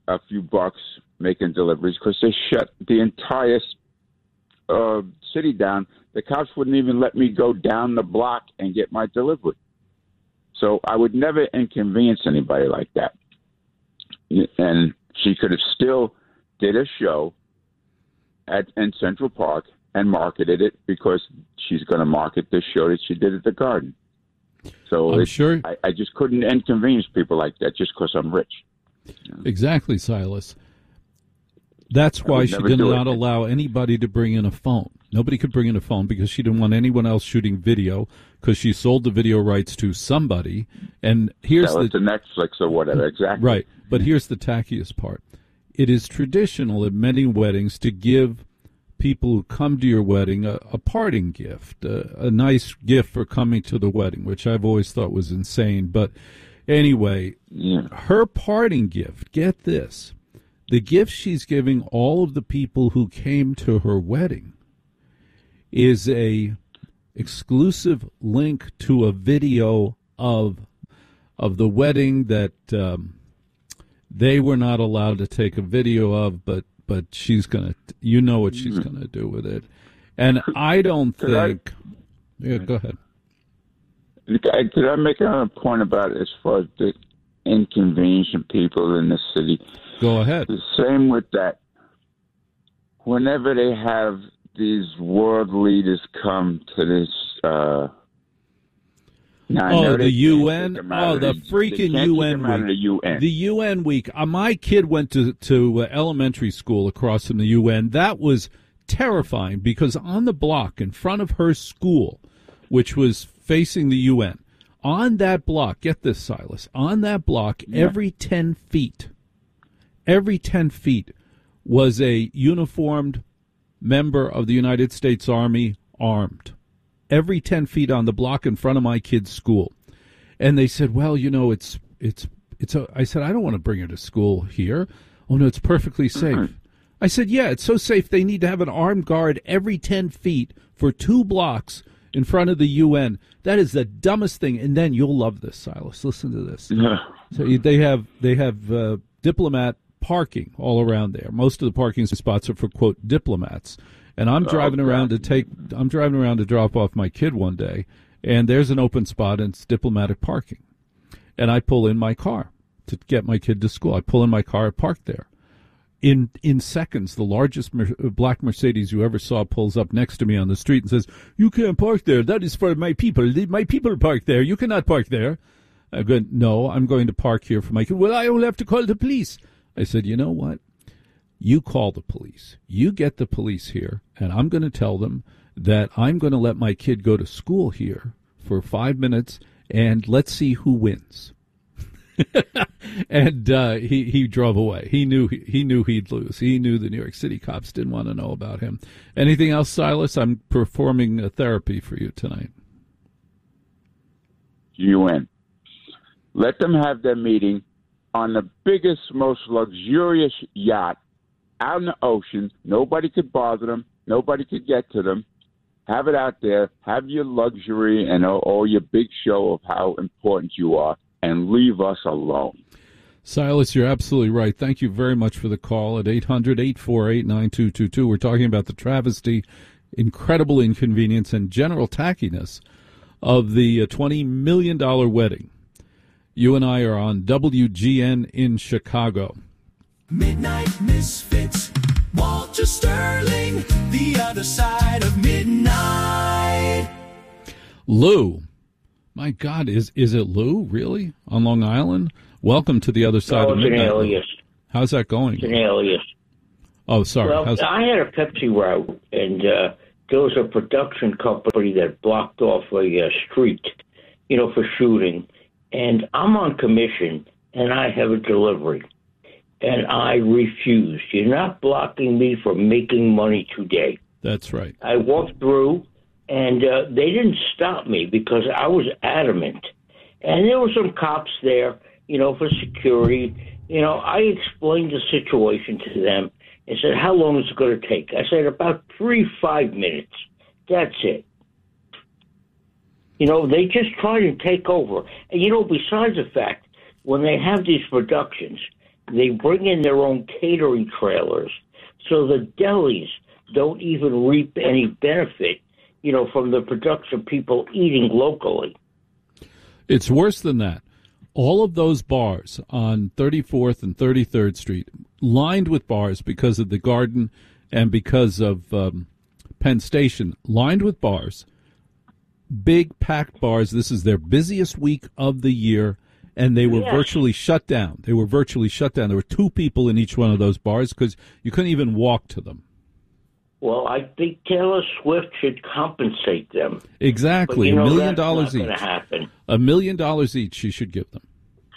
a few bucks making deliveries because they shut the entire city down. The cops wouldn't even let me go down the block and get my delivery. So I would never inconvenience anybody like that. And she could have still did a show in Central Park and marketed it because she's going to market this show that she did at the Garden. So I just couldn't inconvenience people like that just because I'm rich. Exactly, Silas. That's why she did not allow anybody to bring in a phone. Nobody could bring in a phone because she didn't want anyone else shooting video because she sold the video rights to somebody. And here's to Netflix or whatever, exactly. Right, but here's the tackiest part. It is traditional at many weddings to give people who come to your wedding a parting gift, a nice gift for coming to the wedding, which I've always thought was insane. But anyway, her parting gift, get this, the gift she's giving all of the people who came to her wedding is a exclusive link to a video of the wedding that they were not allowed to take a video of, but she's going to, you know what she's going to do with it. And I don't think... Yeah, go ahead. Could I make a point about it as far as the inconvenience of people in the city? Go ahead. The same with that. Whenever they have these world leaders come to this... the UN? Oh, the freaking UN week. The UN week. My kid went to elementary school across from the UN. That was terrifying because on the block in front of her school, which was facing the UN, on that block, get this, Silas, on that block, every 10 feet was a uniformed member of the United States Army armed. Every 10 feet on the block in front of my kid's school. And they said, well, you know, I said, I don't want to bring her to school here. Oh, no, it's perfectly safe. I said, yeah, it's so safe they need to have an armed guard every 10 feet for 2 blocks in front of the UN. That is the dumbest thing. And then you'll love this, Silas. Listen to this. So they have diplomat parking all around there. Most of the parking spots are for, quote, diplomats. And I'm driving around to drop off my kid one day, and there's an open spot and it's diplomatic parking. And I pull in my car to get my kid to school. I pull in my car, park there. In seconds, the largest black Mercedes you ever saw pulls up next to me on the street and says, "You can't park there. That is for my people. My people park there. You cannot park there." I go, "No, I'm going to park here for my kid." "Well, I will have to call the police." I said, "You know what? You call the police. You get the police here, and I'm going to tell them that I'm going to let my kid go to school here for 5 minutes, and let's see who wins." And he drove away. He knew he'd lose. He knew the New York City cops didn't want to know about him. Anything else, Silas? I'm performing a therapy for you tonight. UN. Let them have their meeting on the biggest, most luxurious yacht out in the ocean. Nobody could bother them. Nobody could get to them. Have it out there. Have your luxury and all your big show of how important you are, and leave us alone. Silas, you're absolutely right. Thank you very much for the call at 800-848-9222. We're talking about the travesty, incredible inconvenience, and general tackiness of the $20 million wedding. You and I are on WGN in Chicago. Midnight Misfits, Walter Sterling, the other side of midnight. Lou, my God, is it Lou, really, on Long Island? Welcome to the other side of midnight. It's an alias. How's that going? It's an alias. Oh, sorry. Well, I had a Pepsi route, and there was a production company that blocked off a street, for shooting. And I'm on commission, and I have a delivery. And I refused. You're not blocking me from making money today. That's right. I walked through, and they didn't stop me because I was adamant. And there were some cops there, for security. I explained the situation to them and said, how long is it going to take? I said, about 5 minutes. That's it. They just try to take over. And, besides the fact, when they have these productions, they bring in their own catering trailers, so the delis don't even reap any benefit, from the production of people eating locally. It's worse than that. All of those bars on 34th and 33rd Street, lined with bars because of the Garden and because of Penn Station, lined with bars, big packed bars. This is their busiest week of the year, and they were virtually shut down. There were 2 people in each one of those bars because you couldn't even walk to them. Well, I think Taylor Swift should compensate them. Exactly. But, $1 million that's not each. Gonna happen. $1 million each she should give them.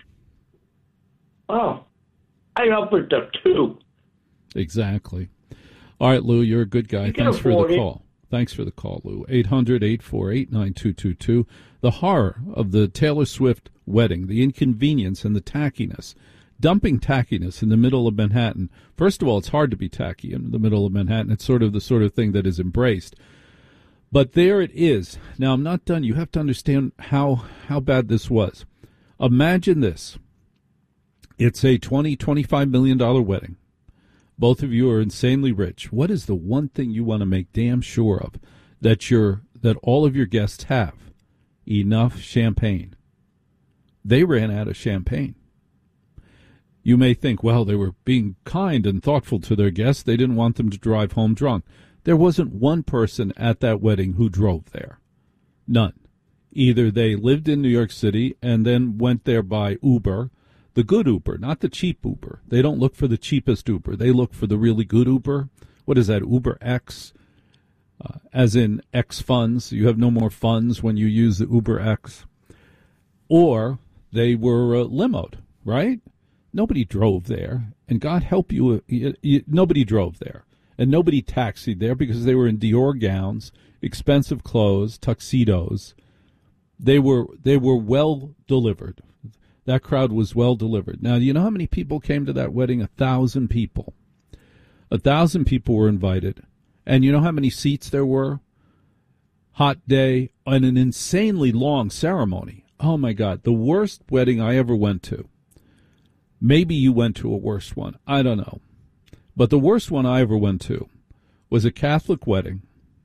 Oh, I offered them too. Exactly. All right, Lou, you're a good guy. Thanks for the call. Thanks for the call, Lou. 800-848-9222. The horror of the Taylor Swift wedding, the inconvenience and the tackiness. Dumping tackiness in the middle of Manhattan. First of all, it's hard to be tacky in the middle of Manhattan. It's sort of the sort of thing that is embraced. But there it is. Now, I'm not done. You have to understand how bad this was. Imagine this. It's a $25 million wedding. Both of you are insanely rich. What is the one thing you want to make damn sure of that all of your guests have? Enough champagne. They ran out of champagne. You may think, well, they were being kind and thoughtful to their guests. They didn't want them to drive home drunk. There wasn't one person at that wedding who drove there. None. Either they lived in New York City and then went there by Uber, the good Uber, not the cheap Uber. They don't look for the cheapest Uber. They look for the really good Uber. What is that, Uber X? As in X funds. You have no more funds when you use the Uber X. Or they were limoed, right? Nobody drove there, and God help you, nobody drove there, and nobody taxied there because they were in Dior gowns, expensive clothes, tuxedos. They were well delivered. That crowd was well delivered. Now, do you know how many people came to that wedding? 1,000 people. 1,000 people were invited, and you know how many seats there were? Hot day and an insanely long ceremony. Oh my God, the worst wedding I ever went to. Maybe you went to a worse one. I don't know. But the worst one I ever went to was a Catholic wedding.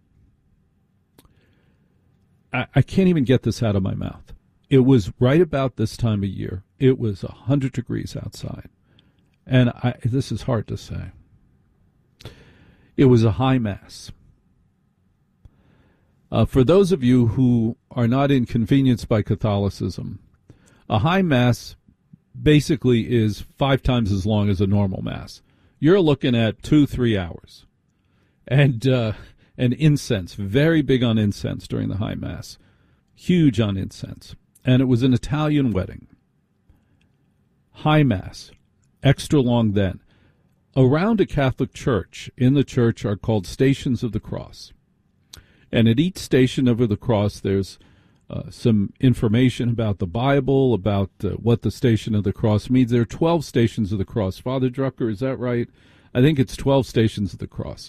I can't even get this out of my mouth. It was right about this time of year. It was 100 degrees outside. And this is hard to say. It was a high mass. For those of you who are not inconvenienced by Catholicism, a high mass basically is 5 times as long as a normal mass. You're looking at 2-3 hours. And incense, very big on incense during the high mass. Huge on incense. And it was an Italian wedding. High mass, extra long then. Around a Catholic church, in the church are called Stations of the Cross. And at each station of the cross, there's some information about the Bible, about what the Station of the Cross means. There are 12 Stations of the Cross. Father Drucker, is that right? I think it's 12 Stations of the Cross.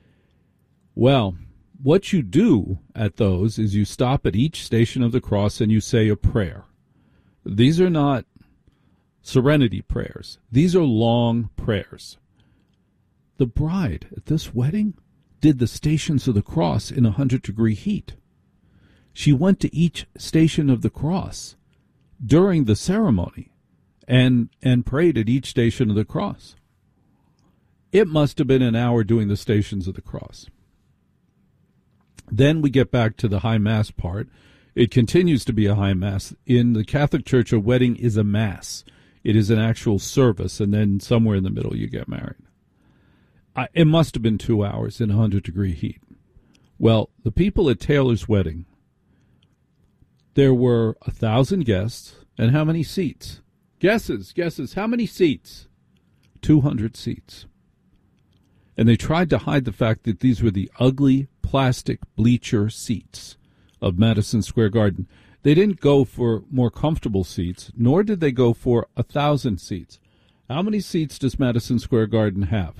Well, what you do at those is you stop at each Station of the Cross and you say a prayer. These are not serenity prayers. These are long prayers. The bride at this wedding did the Stations of the Cross in 100-degree heat. She went to each Station of the Cross during the ceremony and prayed at each Station of the Cross. It must have been an hour doing the Stations of the Cross. Then we get back to the high mass part. It continues to be a high mass. In the Catholic Church, a wedding is a mass. It is an actual service, and then somewhere in the middle you get married. It must have been 2 hours in 100-degree heat. Well, the people at Taylor's wedding, there were 1,000 guests, and how many seats? Guesses, how many seats? 200 seats. And they tried to hide the fact that these were the ugly plastic bleacher seats of Madison Square Garden. They didn't go for more comfortable seats, nor did they go for 1,000 seats. How many seats does Madison Square Garden have?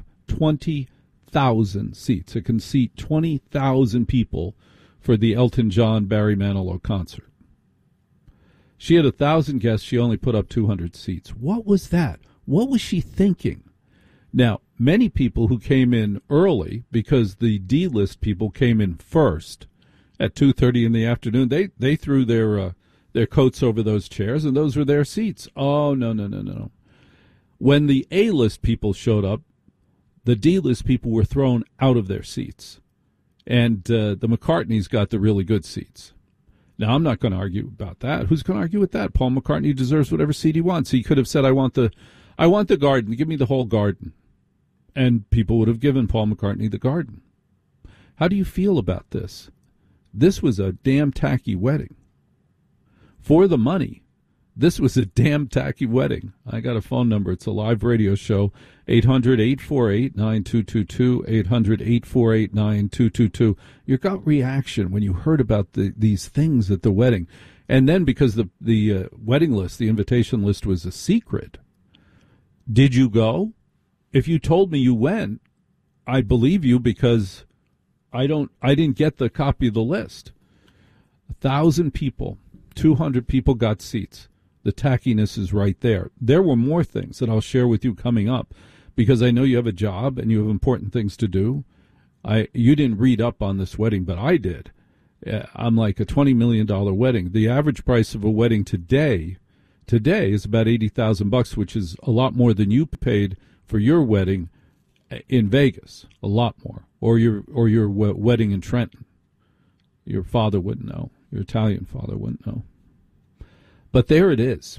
20,000 seats. It can seat 20,000 people for the Elton John Barry Manilow concert. She had 1,000 guests. She only put up 200 seats. What was that? What was she thinking? Now, many people who came in early, because the D-list people came in first at 2:30 in the afternoon, they threw their coats over those chairs, and those were their seats. Oh, no. When the A-list people showed up, the D-list people were thrown out of their seats, and the McCartneys got the really good seats. Now, I'm not going to argue about that. Who's going to argue with that? Paul McCartney deserves whatever seat he wants. He could have said, I want the garden. Give me the whole garden. And people would have given Paul McCartney the garden. How do you feel about this? This was a damn tacky wedding. For the money, this was a damn tacky wedding. I got a phone number. It's a live radio show, 800-848-9222, 800-848-9222. Your gut reaction when you heard about these things at the wedding. And then because the wedding list, the invitation list was a secret, did you go? If you told me you went, I believe you because I didn't get the copy of the list. 1,000 people, 200 people got seats. The tackiness is right there. There were more things that I'll share with you coming up because I know you have a job and you have important things to do. You didn't read up on this wedding, but I did. I'm like a $20 million wedding. The average price of a wedding today is about $80,000, which is a lot more than you paid for your wedding in Vegas, a lot more, or your wedding in Trenton. Your father wouldn't know. Your Italian father wouldn't know. But there it is.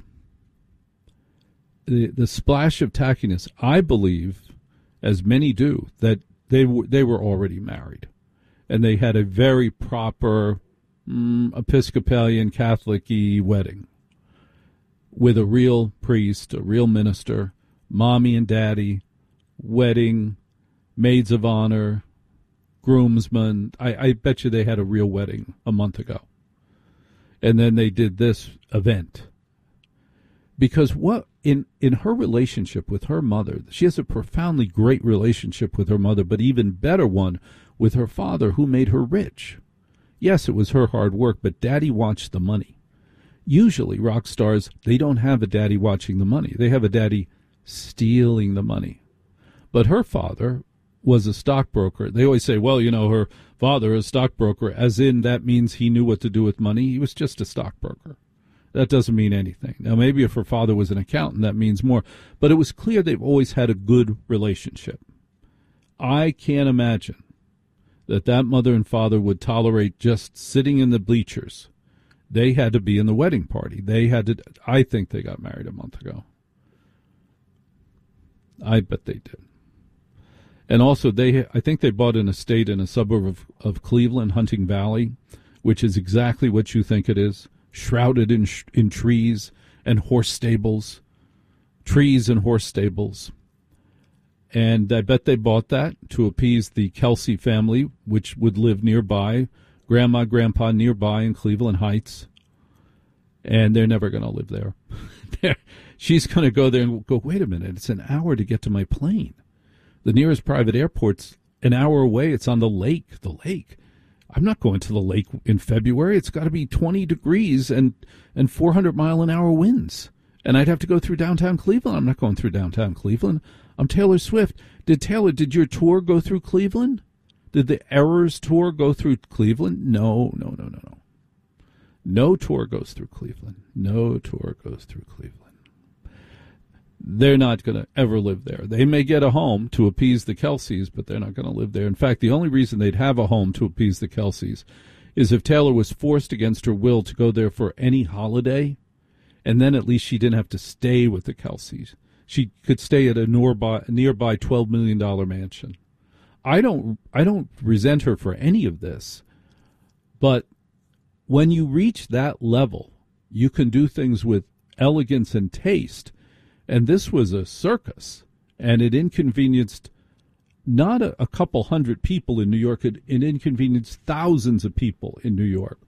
The splash of tackiness. I believe, as many do, that they were already married, and they had a very proper Episcopalian Catholic-y wedding with a real priest, a real minister, mommy and daddy, wedding, maids of honor, groomsmen. I bet you they had a real wedding a month ago. And then they did this event. Because what in her relationship with her mother, she has a profoundly great relationship with her mother, but even better one with her father who made her rich. Yes, it was her hard work, but daddy watched the money. Usually rock stars, they don't have a daddy watching the money. They have a daddy stealing the money. But her father was a stockbroker. They always say, well, her father is a stockbroker, as in that means he knew what to do with money. He was just a stockbroker. That doesn't mean anything. Now, maybe if her father was an accountant, that means more. But it was clear they've always had a good relationship. I can't imagine that mother and father would tolerate just sitting in the bleachers. They had to be in the wedding party. I think they got married a month ago. I bet they did. And also, I think they bought an estate in a suburb of Cleveland, Hunting Valley, which is exactly what you think it is, shrouded in trees and horse stables, trees and horse stables. And I bet they bought that to appease the Kelsey family, which would live nearby, grandma, grandpa nearby in Cleveland Heights. And they're never going to live there. She's going to go there and go, wait a minute, it's an hour to get to my plane. The nearest private airport's an hour away. It's on the lake. I'm not going to the lake in February. It's got to be 20 degrees and 400-mile-an-hour winds. And I'd have to go through downtown Cleveland. I'm not going through downtown Cleveland. I'm Taylor Swift. Did your tour go through Cleveland? Did the Errors tour go through Cleveland? No. No tour goes through Cleveland. No tour goes through Cleveland. They're not going to ever live there. They may get a home to appease the Kelseys, but they're not going to live there. In fact, the only reason they'd have a home to appease the Kelseys is if Taylor was forced against her will to go there for any holiday, and then at least she didn't have to stay with the Kelseys. She could stay at a nearby $12 million mansion. I don't resent her for any of this, but when you reach that level, you can do things with elegance and taste. And this was a circus, and it inconvenienced not a couple hundred people in New York. It inconvenienced thousands of people in New York.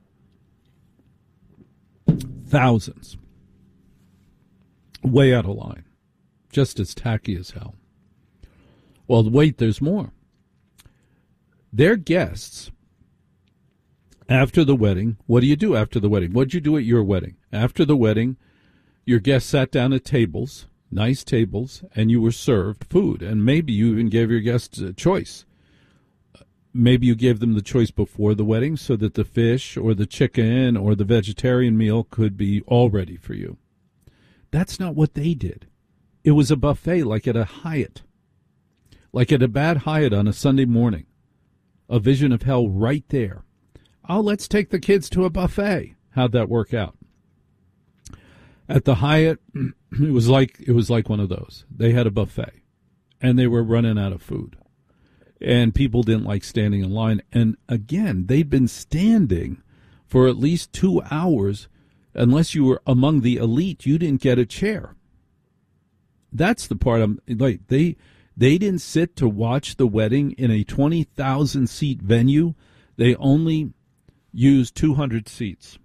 Thousands. Way out of line. Just as tacky as hell. Well, wait, there's more. Their guests, after the wedding, what do you do after the wedding? What did you do at your wedding? After the wedding, your guests sat down at tables, nice tables, and you were served food. And maybe you even gave your guests a choice. Maybe you gave them the choice before the wedding so that the fish or the chicken or the vegetarian meal could be all ready for you. That's not what they did. It was a buffet like at a Hyatt, like at a bad Hyatt on a Sunday morning. A vision of hell right there. Oh, let's take the kids to a buffet. How'd that work out? At the Hyatt, it was like one of those. They had a buffet, and they were running out of food. And people didn't like standing in line. And again, they'd been standing for at least 2 hours. Unless you were among the elite, you didn't get a chair. That's the part I'm like. They didn't sit to watch the wedding in a 20,000 seat venue. They only used 200 seats.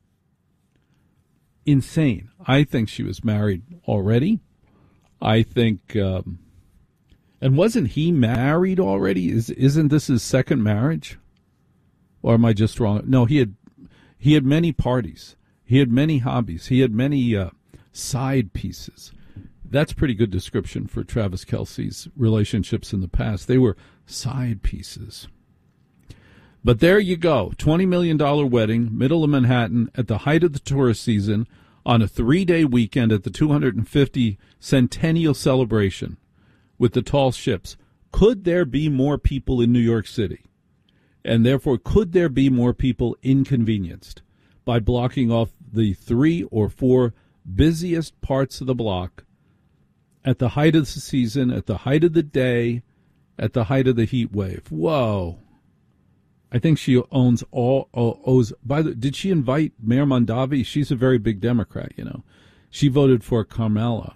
Insane. I think she was married already. I think. And wasn't he married already? Isn't this his second marriage? Or am I just wrong? No, he had many parties. He had many hobbies. He had many side pieces. That's pretty good description for Travis Kelce's relationships in the past. They were side pieces. But there you go. $20 million wedding, middle of Manhattan, at the height of the tourist season, on a 3-day weekend at the 250 centennial celebration. With the tall ships. Could there be more people in New York City? And therefore, could there be more people inconvenienced by blocking off the 3 or 4 busiest parts of the block at the height of the season, at the height of the day, at the height of the heat wave? Whoa. I think she owes. Did she invite Mayor Mondavi? She's a very big Democrat, you know. She voted for Carmela.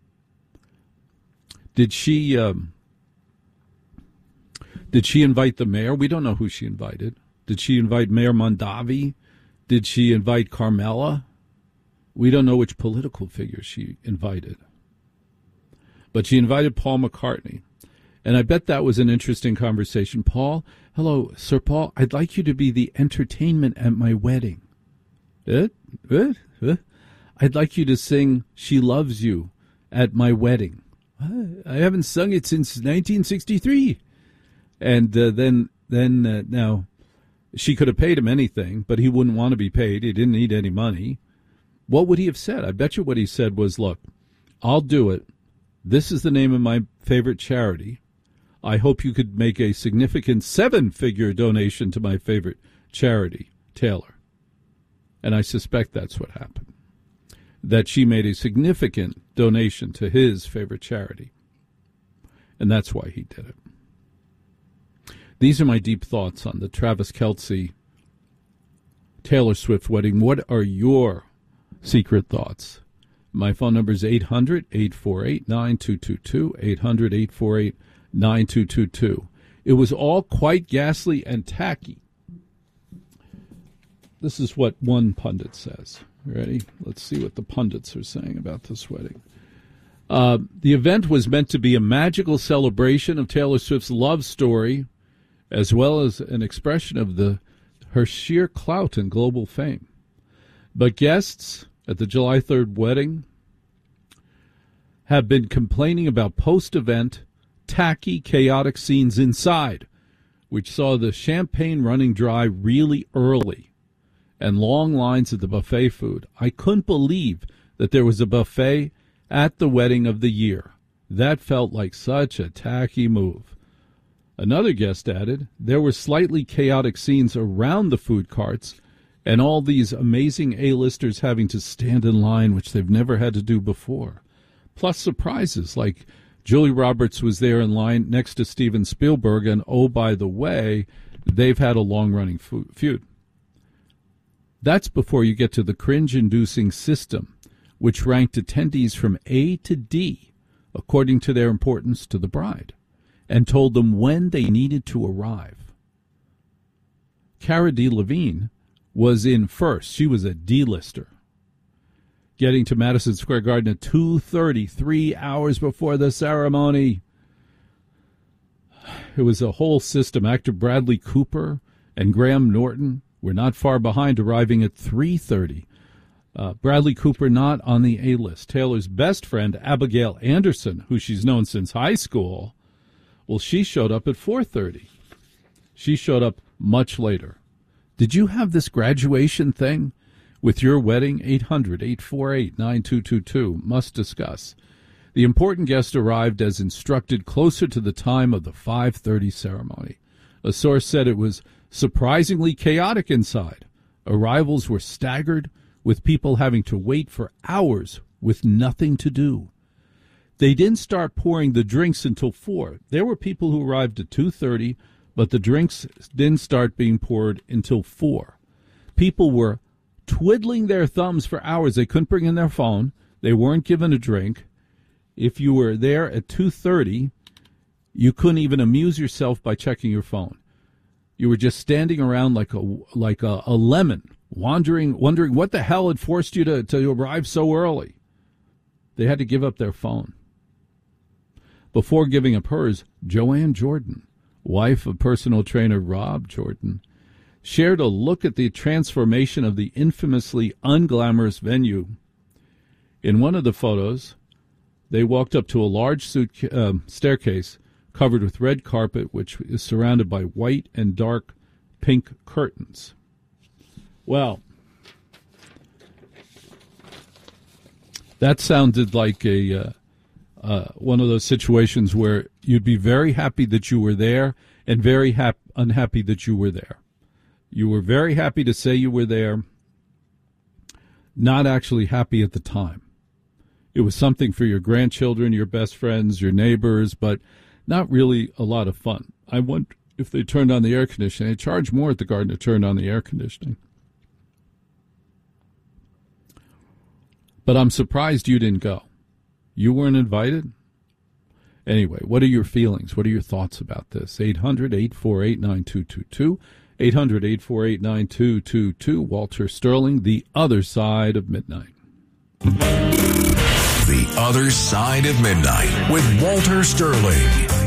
Did she invite the mayor? We don't know who she invited. Did she invite Mayor Mondavi? Did she invite Carmela? We don't know which political figure she invited. But she invited Paul McCartney. And I bet that was an interesting conversation. Paul, hello, Sir Paul, I'd like you to be the entertainment at my wedding. I'd like you to sing She Loves You at my wedding. I haven't sung it since 1963. And then now, she could have paid him anything, but he wouldn't want to be paid. He didn't need any money. What would he have said? I bet you what he said was, look, I'll do it. This is the name of my favorite charity. I hope you could make a significant 7-figure donation to my favorite charity, Taylor. And I suspect that's what happened. That she made a significant donation to his favorite charity. And that's why he did it. These are my deep thoughts on the Travis Kelce Taylor Swift wedding. What are your secret thoughts? My phone number is 800-848-9222, 800-848-9222. It was all quite ghastly and tacky. This is what one pundit says. Ready? Let's see what the pundits are saying about this wedding. The event was meant to be a magical celebration of Taylor Swift's love story, as well as an expression of her sheer clout and global fame. But guests at the July 3rd wedding have been complaining about post-event, tacky, chaotic scenes inside, which saw the champagne running dry really early and long lines at the buffet food. I couldn't believe that there was a buffet at the wedding of the year. That felt like such a tacky move. Another guest added, there were slightly chaotic scenes around the food carts and all these amazing A-listers having to stand in line, which they've never had to do before. Plus surprises, like Julia Roberts was there in line next to Steven Spielberg, and oh, by the way, they've had a long-running feud. That's before you get to the cringe-inducing system, which ranked attendees from A to D according to their importance to the bride, and told them when they needed to arrive. Cara Delevingne was in first. She was a D-lister, getting to Madison Square Garden at 2:30, 3 hours before the ceremony. It was a whole system. Actor Bradley Cooper and Graham Norton were not far behind, arriving at 3:30. Bradley Cooper not on the A-list. Taylor's best friend, Abigail Anderson, who she's known since high school, well, she showed up at 4:30. She showed up much later. Did you have this graduation thing with your wedding? 800-848-9222. Must discuss. The important guest arrived as instructed closer to the time of the 5:30 ceremony. A source said it was surprisingly chaotic inside. Arrivals were staggered, with people having to wait for hours with nothing to do. They didn't start pouring the drinks until 4. There were people who arrived at 2:30, but the drinks didn't start being poured until 4. People were twiddling their thumbs for hours. They couldn't bring in their phone. They weren't given a drink. If you were there at 2:30, you couldn't even amuse yourself by checking your phone. You were just standing around like a lemon, wondering what the hell had forced you to arrive so early. They had to give up their phone. Before giving up hers, Joanne Jordan, wife of personal trainer Rob Jordan, shared a look at the transformation of the infamously unglamorous venue. In one of the photos, they walked up to a large staircase covered with red carpet, which is surrounded by white and dark pink curtains. Well, that sounded like one of those situations where you'd be very happy that you were there and very unhappy that you were there. You were very happy to say you were there, not actually happy at the time. It was something for your grandchildren, your best friends, your neighbors, but not really a lot of fun. I wonder if they turned on the air conditioning. They charge more at the Garden to turn on the air conditioning. But I'm surprised you didn't go. You weren't invited? Anyway, what are your feelings? What are your thoughts about this? 800-848-9222. 800-848-9222. Walter Sterling, The Other Side of Midnight. The Other Side of Midnight with Walter Sterling.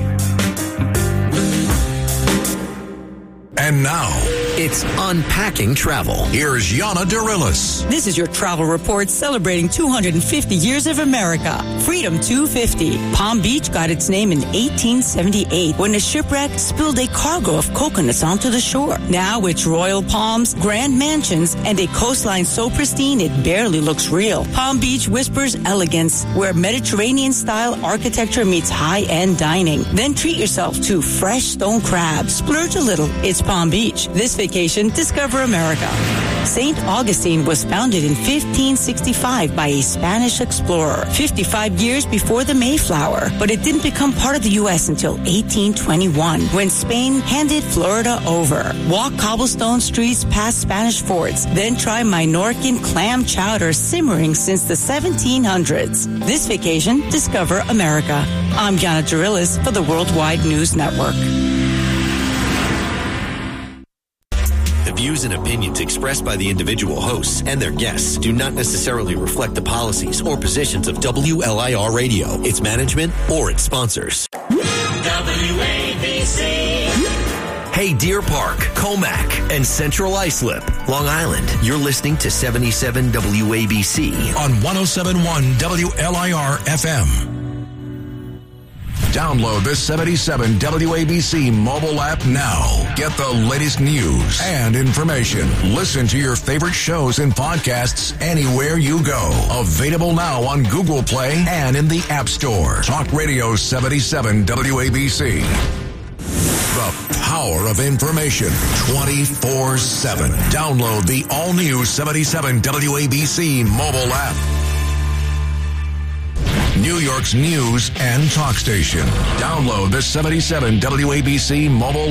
And now, it's Unpacking Travel. Here's Yana Dirilis. This is your travel report celebrating 250 years of America. Freedom 250. Palm Beach got its name in 1878 when a shipwreck spilled a cargo of coconuts onto the shore. Now it's royal palms, grand mansions, and a coastline so pristine it barely looks real. Palm Beach whispers elegance, where Mediterranean-style architecture meets high-end dining. Then treat yourself to fresh stone crab. Splurge a little. It's Palm Beach. This vacation, discover America. St. Augustine was founded in 1565 by a Spanish explorer, 55 years before the Mayflower, but it didn't become part of the U.S. until 1821, when Spain handed Florida over. Walk cobblestone streets past Spanish forts, then try Minorcan clam chowder simmering since the 1700s. This vacation, discover America. I'm Yana Dirilis for the Worldwide News Network. The views and opinions expressed by the individual hosts and their guests do not necessarily reflect the policies or positions of WLIR Radio, its management, or its sponsors. WABC. Hey, Deer Park, Comac, and Central Islip, Long Island. You're listening to 77 WABC On 107.1 WLIR FM. Download the 77 WABC mobile app now. Get the latest news and information. Listen to your favorite shows and podcasts anywhere you go. Available now on Google Play and in the App Store. Talk Radio 77 WABC. The power of information 24/7. Download the all-new 77 WABC mobile app. New York's news and talk station. Download the 77 WABC mobile